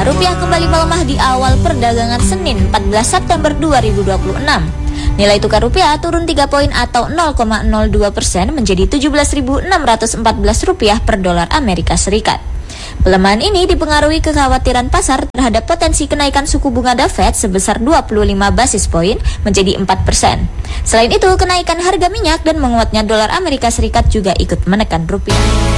rupiah kembali melemah di awal perdagangan Senin 14 September 2026. Nilai tukar rupiah turun 3 poin atau 0,02% menjadi Rp17.614 per dolar Amerika Serikat. Pelemahan ini dipengaruhi kekhawatiran pasar terhadap potensi kenaikan suku bunga The Fed sebesar 25 basis poin menjadi 4%. Selain itu, kenaikan harga minyak dan menguatnya dolar Amerika Serikat juga ikut menekan rupiah.